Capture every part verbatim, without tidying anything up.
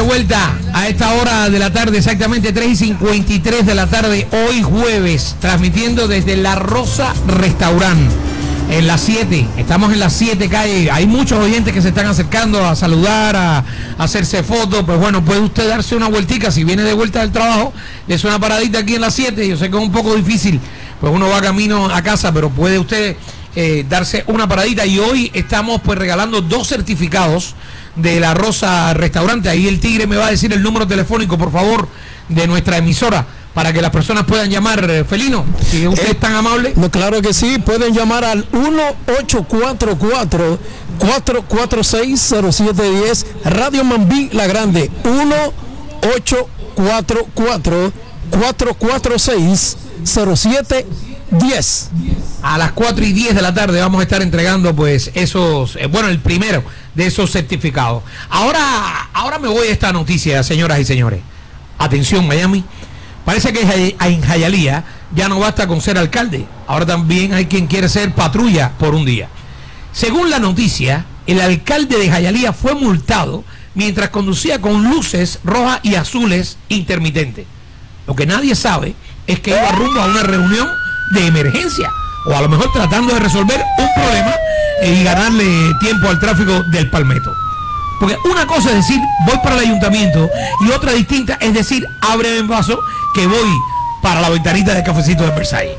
vuelta a esta hora de la tarde, exactamente tres y cincuenta y tres de la tarde, hoy jueves, transmitiendo desde La Rosa Restaurant, en las siete, estamos en las siete calle, hay muchos oyentes que se están acercando a saludar, a, a hacerse fotos, pues bueno, puede usted darse una vueltica, si viene de vuelta del trabajo, es una paradita aquí en las siete, yo sé que es un poco difícil, pues uno va camino a casa, pero puede usted eh, darse una paradita, y hoy estamos pues regalando dos certificados de La Rosa Restaurante. Ahí el Tigre me va a decir el número telefónico, por favor, de nuestra emisora, para que las personas puedan llamar. Felino, si usted eh, es tan amable. No, claro que sí, pueden llamar al uno ocho cuatro cuatro, cuatro cuatro seis, cero siete uno cero, Radio Mambí La Grande, uno ocho cuatro cuatro, cuatro cuatro seis, cero siete uno cero. A las cuatro y diez de la tarde vamos a estar entregando pues esos, eh, bueno, el primero de esos certificados. Ahora, ahora me voy a esta noticia, señoras y señores. Atención, Miami. Parece que en Hialeah ya no basta con ser alcalde. Ahora también hay quien quiere ser patrulla por un día. Según la noticia, el alcalde de Hialeah fue multado mientras conducía con luces rojas y azules intermitentes. Lo que nadie sabe es que iba rumbo a una reunión de emergencia, o a lo mejor tratando de resolver un problema y ganarle tiempo al tráfico del Palmetto. Porque una cosa es decir, voy para el ayuntamiento, y otra distinta es decir, ábreme en paso que voy para la ventanita del cafecito de Versailles.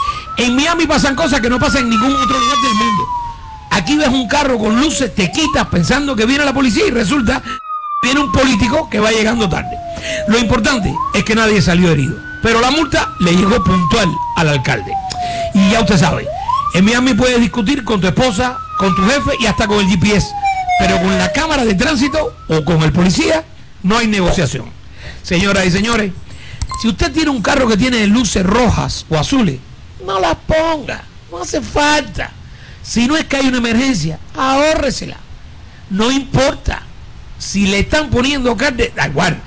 En Miami pasan cosas que no pasan en ningún otro lugar del mundo. Aquí ves un carro con luces, te quitas pensando que viene la policía y resulta que viene un político que va llegando tarde. Lo importante es que nadie salió herido, pero la multa le llegó puntual al alcalde. Y ya usted sabe, en Miami puedes discutir con tu esposa, con tu jefe y hasta con el G P S, pero con la cámara de tránsito o con el policía no hay negociación. Señoras y señores, si usted tiene un carro que tiene luces rojas o azules, no las ponga, no hace falta. Si no es que hay una emergencia, ahórresela. No importa. Si le están poniendo carne, da igual.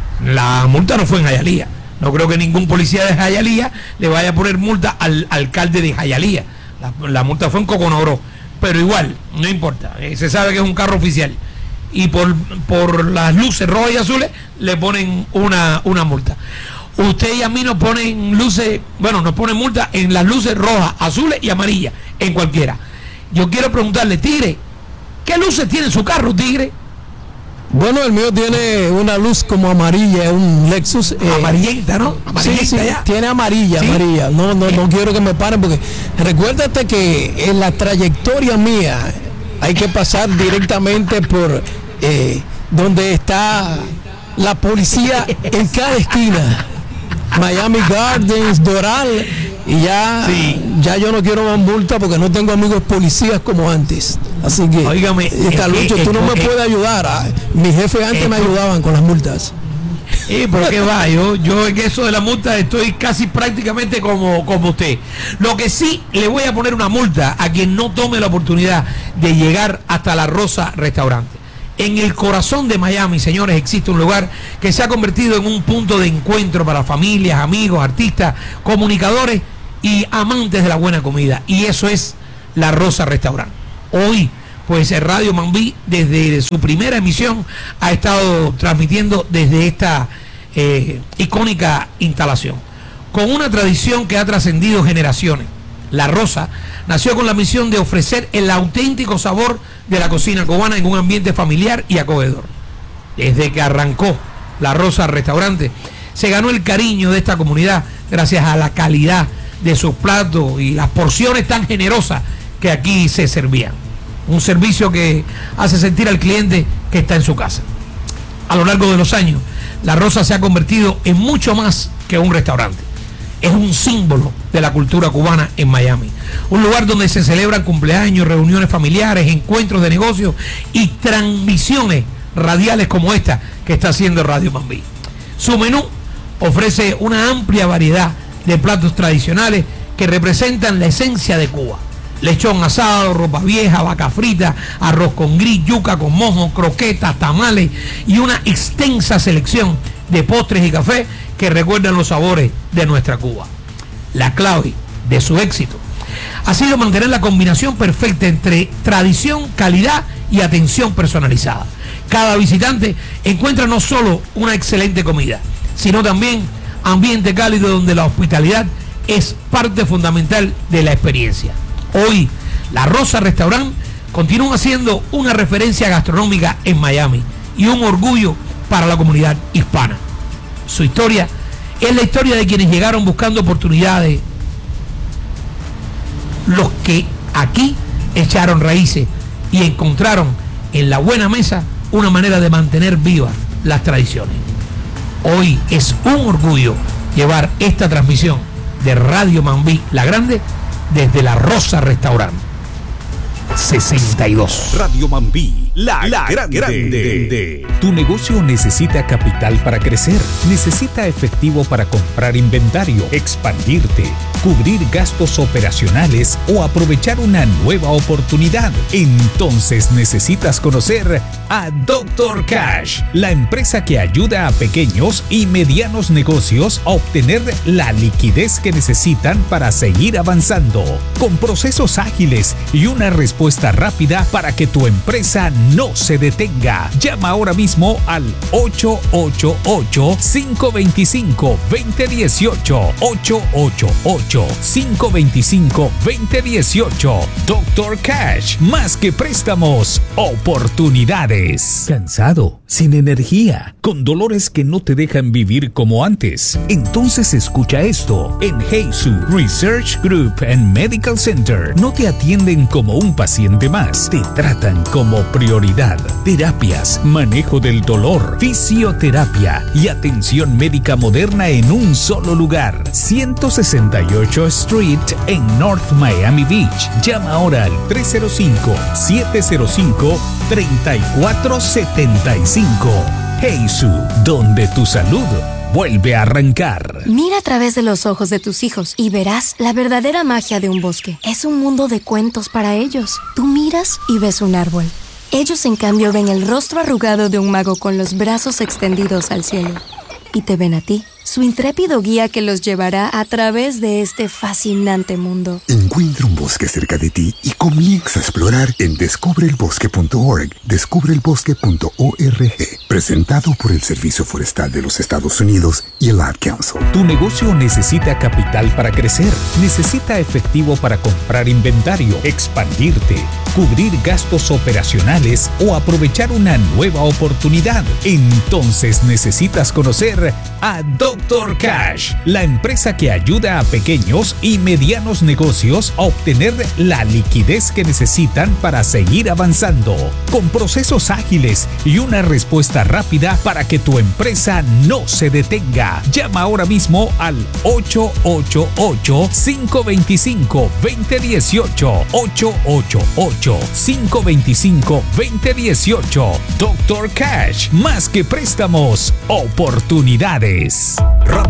La multa no fue en Hialeah. No creo que ningún policía de Hialeah le vaya a poner multa al alcalde de Hialeah. La, la multa fue en Coconoro. Pero igual, no importa. Eh, se sabe que es un carro oficial. Y por, por las luces rojas y azules le ponen una, una multa. Usted y a mí nos ponen luces, bueno, nos ponen multa en las luces rojas, azules y amarillas, en cualquiera. Yo quiero preguntarle, Tigre, ¿qué luces tiene su carro, Tigre? Bueno, el mío tiene una luz como amarilla, un Lexus. Eh, amarillenta, ¿no? Amarillenta, sí, sí, ya. Tiene amarilla, ¿sí? amarilla. No, no, no quiero que me paren porque recuérdate que en la trayectoria mía hay que pasar directamente por eh, donde está la policía en cada esquina. Miami Gardens, Doral, y ya, sí. ya yo no quiero más multa porque no tengo amigos policías como antes. Así que, Óigame, esta lucha, tú no me puedes ayudar. A, mi jefe antes me ayudaban con las multas. Eh, pero qué va, yo, yo en eso de la multa estoy casi prácticamente como, como usted. Lo que sí, le voy a poner una multa a quien no tome la oportunidad de llegar hasta La Rosa Restaurante. En el corazón de Miami, señores, existe un lugar que se ha convertido en un punto de encuentro para familias, amigos, artistas, comunicadores y amantes de la buena comida. Y eso es La Rosa Restaurant. Hoy, pues Radio Mambí, desde su primera emisión, ha estado transmitiendo desde esta eh, icónica instalación. Con una tradición que ha trascendido generaciones. La Rosa nació con la misión de ofrecer el auténtico sabor de la cocina cubana en un ambiente familiar y acogedor. Desde que arrancó La Rosa Restaurante, se ganó el cariño de esta comunidad gracias a la calidad de sus platos y las porciones tan generosas que aquí se servían. Un servicio que hace sentir al cliente que está en su casa. A lo largo de los años, La Rosa se ha convertido en mucho más que un restaurante. Es un símbolo de la cultura cubana en Miami. Un lugar donde se celebran cumpleaños, reuniones familiares, encuentros de negocios y transmisiones radiales como esta que está haciendo Radio Mambí. Su menú ofrece una amplia variedad de platos tradicionales que representan la esencia de Cuba. Lechón asado, ropa vieja, vaca frita, arroz con gris, yuca con mojo, croquetas, tamales y una extensa selección de postres y café que recuerdan los sabores de nuestra Cuba. La clave de su éxito ha sido mantener la combinación perfecta entre tradición, calidad y atención personalizada. Cada visitante encuentra no solo una excelente comida, sino también ambiente cálido donde la hospitalidad es parte fundamental de la experiencia. Hoy, La Rosa Restaurant continúa siendo una referencia gastronómica en Miami y un orgullo para la comunidad hispana. Su historia es la historia de quienes llegaron buscando oportunidades, los que aquí echaron raíces y encontraron en la buena mesa una manera de mantener vivas las tradiciones. Hoy es un orgullo llevar esta transmisión de Radio Mambí La Grande desde La Rosa Restaurant. sesenta y dos. Radio Mambí, la, la grande. grande. Tu negocio necesita capital para crecer, necesita efectivo para comprar inventario, expandirte, cubrir gastos operacionales o aprovechar una nueva oportunidad. Entonces necesitas conocer a Doctor Cash, la empresa que ayuda a pequeños y medianos negocios a obtener la liquidez que necesitan para seguir avanzando, con procesos ágiles y una respuesta rápida para que tu empresa no se detenga. Llama ahora mismo al ocho ocho ocho, cinco dos cinco, dos cero uno ocho, ocho ocho ocho, cinco dos cinco, dos cero uno ocho. Doctor Cash, más que préstamos, oportunidades. ¿Cansado? ¿Sin energía? ¿Con dolores que no te dejan vivir como antes? Entonces escucha esto. En Heisu Research Group and Medical Center no te atienden como un paciente más, te tratan como prioridad. Terapias, manejo del dolor, fisioterapia y atención médica moderna en un solo lugar. ciento sesenta y ocho Street en North Miami Beach. Llama ahora al tres cero cinco, siete cero cinco, tres cuatro siete cinco. Heisu, donde tu salud vuelve a arrancar. Mira a través de los ojos de tus hijos y verás la verdadera magia de un bosque. Es un mundo de cuentos para ellos. Tú miras y ves un árbol. Ellos, en cambio, ven el rostro arrugado de un mago con los brazos extendidos al cielo. Y te ven a ti, su intrépido guía que los llevará a través de este fascinante mundo. Encuentra un bosque cerca de ti y comienza a explorar en descubre el bosque punto org. descubre el bosque punto org. Presentado por el Servicio Forestal de los Estados Unidos y el Ad Council. Tu negocio necesita capital para crecer, necesita efectivo para comprar inventario, expandirte, cubrir gastos operacionales o aprovechar una nueva oportunidad. Entonces necesitas conocer a Doctor Cash, la empresa que ayuda a pequeños y medianos negocios a obtener la liquidez que necesitan para seguir avanzando, con procesos ágiles y una respuesta rápida para que tu empresa no se detenga. Llama ahora mismo al ocho ocho ocho, cinco dos cinco, dos cero uno ocho, ocho ocho ocho, cinco dos cinco, dos cero uno ocho. Doctor Cash, más que préstamos, oportunidades. Radio